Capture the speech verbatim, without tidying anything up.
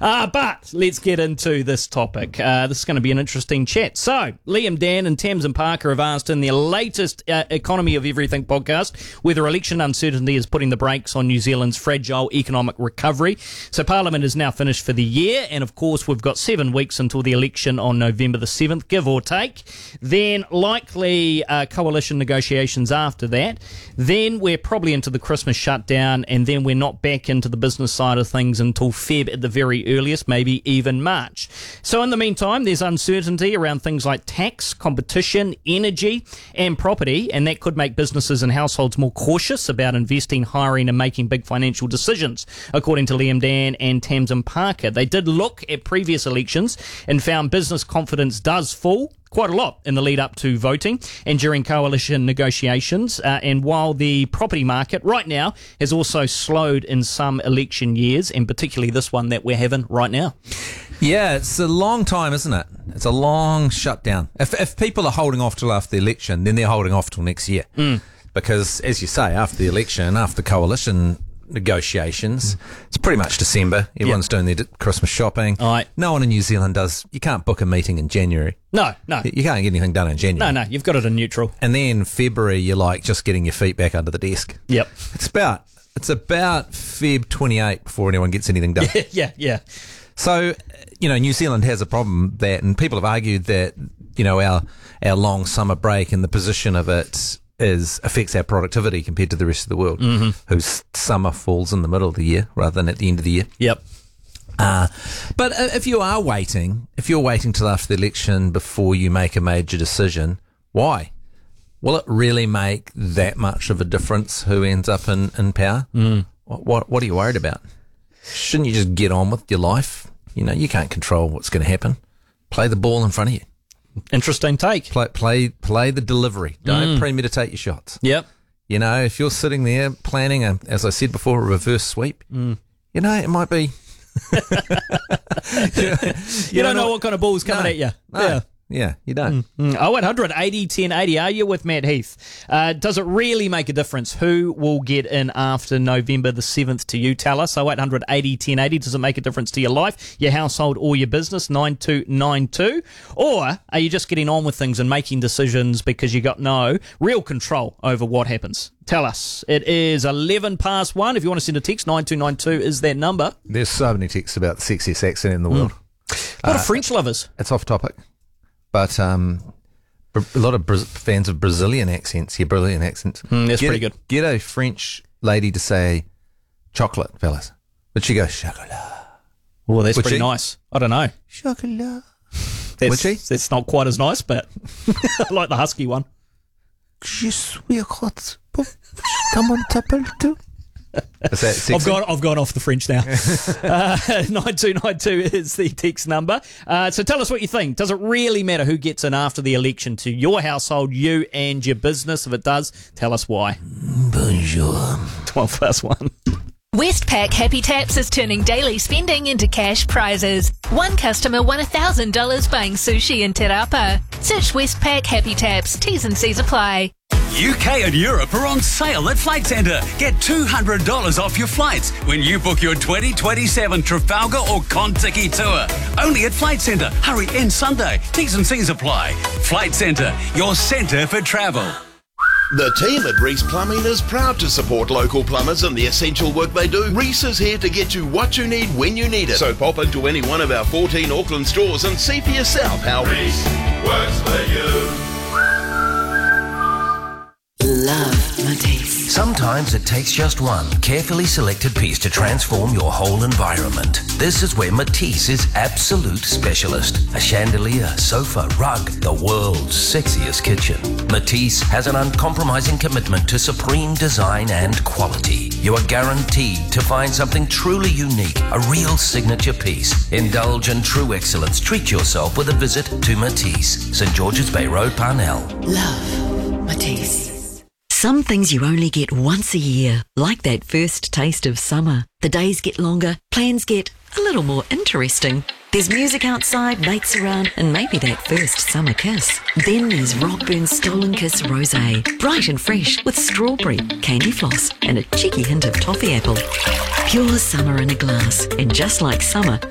Uh, but let's get into this topic. Uh, this is going to be an interesting chat. So, Liam Dan and Tamsin Parker have asked in their latest uh, Economy of Everything podcast whether election uncertainty is putting the brakes on New Zealand's fragile economic recovery. So, Parliament is now finished for the year, and of course, we've got seven weeks until the election on November the seventh, give or take. Then, likely uh, coalition negotiations after that. Then, we're probably into the Christmas shutdown, and then we're not back into the business side of things until Feb at the very earliest, maybe even March. So in the meantime, there's uncertainty around things like tax, competition, energy and property, and that could make businesses and households more cautious about investing, hiring and making big financial decisions, according to Liam Dan and Tamsin Parker. They did look at previous elections and found business confidence does fall quite a lot in the lead up to voting and during coalition negotiations. Uh, and while the property market right now has also slowed in some election years, and particularly this one that we're having right now. Yeah, it's a long time, isn't it? It's a long shutdown. If, if people are holding off till after the election, then they're holding off till next year. Mm. Because, as you say, after the election, after coalition negotiations, it's pretty much December. Everyone's yep. doing their Christmas shopping. All right. No one in New Zealand does. You can't book a meeting in January. No, no. You can't get anything done in January. No, no. You've got it in neutral. And then February, you're like just getting your feet back under the desk. Yep. It's about it's about Feb twenty-eight before anyone gets anything done. yeah, yeah. So, you know, New Zealand has a problem that, and people have argued that, you know, our our long summer break and the position of it is affects our productivity compared to the rest of the world, mm-hmm. whose summer falls in the middle of the year rather than at the end of the year. Yep. Uh, but if you are waiting, if you're waiting till after the election before you make a major decision, why? Will it really make that much of a difference who ends up in, in power? Mm. What, what What are you worried about? Shouldn't you just get on with your life? You know, you can't control what's going to happen. Play the ball in front of you. Interesting take. Play, play, play the delivery. Don't mm. premeditate your shots. Yep. You know, if you're sitting there planning a, as I said before, a reverse sweep, mm. you know, it might be. you, you, you don't know, know what kind of ball's coming no, at you. No. Yeah. Yeah, you don't. Mm. Oh, one hundred eighty ten eighty. Are you with Matt Heath? Uh, does it really make a difference who will get in after November the seventh to you? Tell us. Oh, eight hundred eighty ten eighty. Does it make a difference to your life, your household or your business? nine two nine two. Or are you just getting on with things and making decisions because you got no real control over what happens? Tell us. It is eleven past one. If you want to send a text, nine two nine two is that number. There's so many texts about the sexiest accent in the world. Mm. A lot uh, of French lovers. It's off topic. But um, a lot of Bra- fans of Brazilian accents, yeah, Brazilian accents. Mm, that's get, pretty good. Get a French lady to say chocolate, fellas. But she goes, chocolat. Oh, that's Would pretty she? nice. I don't know. Chocolat. That's, Would she? That's not quite as nice, but I like the husky one. Je suis hot. Come on, tapel too. Is that sexy? I've gone, I've gone off the French now. uh, nine two nine two is the text number. Uh, so tell us what you think. Does it really matter who gets in after the election to your household, you and your business? If it does, tell us why. Bonjour. twelve plus one. Westpac Happy Taps is turning daily spending into cash prizes. One customer won one thousand dollars buying sushi in Te Rapa. Search Westpac Happy Taps. T's and C's apply. U K and Europe are on sale at Flight Centre. Get two hundred dollars off your flights when you book your twenty twenty-seven Trafalgar or Contiki tour. Only at Flight Centre. Hurry, end Sunday. T's and C's apply. Flight Centre, your centre for travel. The team at Reese Plumbing is proud to support local plumbers and the essential work they do. Reese is here to get you what you need when you need it. So pop into any one of our fourteen Auckland stores and see for yourself how Reese works for you. Love Matisse. Sometimes it takes just one carefully selected piece to transform your whole environment. This is where Matisse is absolute specialist. A chandelier, sofa, rug, the world's sexiest kitchen. Matisse has an uncompromising commitment to supreme design and quality. You are guaranteed to find something truly unique, a real signature piece. Indulge in true excellence. Treat yourself with a visit to Matisse, St George's Bay Road, Parnell. Love Matisse. Some things you only get once a year, like that first taste of summer. The days get longer, plans get a little more interesting. There's music outside, mates around, and maybe that first summer kiss. Then there's Rockburn's Stolen Kiss Rosé, bright and fresh with strawberry, candy floss, and a cheeky hint of toffee apple. Pure summer in a glass, and just like summer,